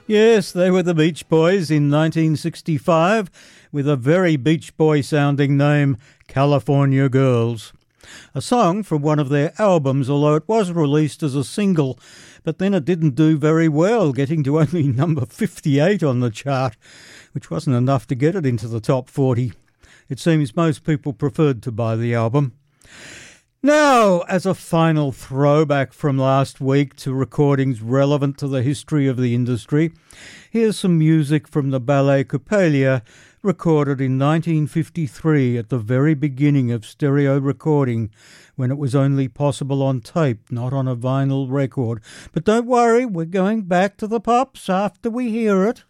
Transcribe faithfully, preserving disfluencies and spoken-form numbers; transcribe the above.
Yes, they were the Beach Boys in nineteen sixty-five with a very Beach Boy sounding name, California Girls. A song from one of their albums, although it was released as a single, but then it didn't do very well, getting to only number fifty-eight on the chart, which wasn't enough to get it into the top forty. It seems most people preferred to buy the album. Now, as a final throwback from last week to recordings relevant to the history of the industry, here's some music from the Ballet Coppelia, recorded in nineteen fifty-three at the very beginning of stereo recording, when it was only possible on tape, not on a vinyl record. But don't worry, we're going back to the pops after we hear it.